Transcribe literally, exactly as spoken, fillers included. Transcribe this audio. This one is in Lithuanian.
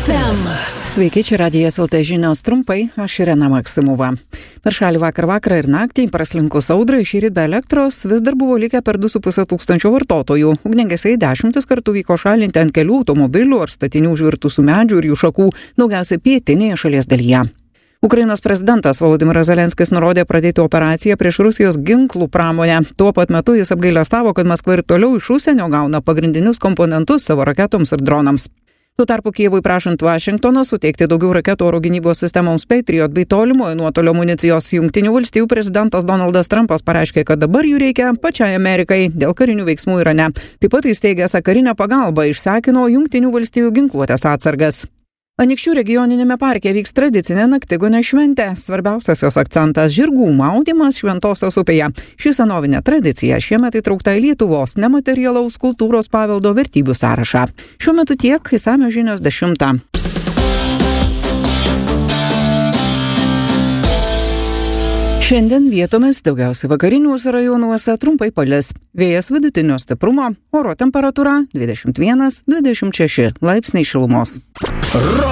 ef em. Sveiki, čia Radijas el tė žinios trumpai, aš Irena Maksimova. Per šalį vakar vakarą ir naktį praslinkus audrai šįryt be elektros vis dar buvo likę per du su puse tūkstančio vartotojų. Ugniagesiai dešimtis kartų vyko šalinti ant kelių automobilių ar statinių užvirtusių medžių ir jų šakų, daugiausiai pietinėje šalies dalyje. Ukrainos prezidentas Volodymyras Zelenskis nurodė pradėti operaciją prieš Rusijos ginklų pramonę. Tuo pat metu jis apgailestavo, kad Maskva ir toliau iš užsienio gauna pagrindinius komponentus savo raketoms ir dronams. Tuo tarpu Kijevui prašant Vašingtono suteikti daugiau raketų oro gynybos sistemoms Patriot bei tolimojo nuotolio amunicijos, Jungtinių valstijų prezidentas Donaldas Trumpas pareiškė, kad dabar jų reikia pačiai Amerikai dėl karinių veiksmų Irane. Taip pat įsteigęs karinę pagalbą išsekino Jungtinių valstijų ginkluotės atsargas. Anykščių regioninėme parke vyks tradicinė naktigonė šventė. Svarbiausias jos akcentas – žirgų maudymas Šventosios upėje. Ši senovinė tradicija šiemet įtraukta į Lietuvos nematerialaus kultūros paveldo vertybių sąrašą. Šiuo metu tiek, išsamios žinios dešimtą. Šiandien vietomis daugiausiai vakariniuose rajonuose trumpai palis. Vėjas vidutinio stiprumo, oro temperatūra dvidešimt vienas dvidešimt šeši laipsniai šilumos.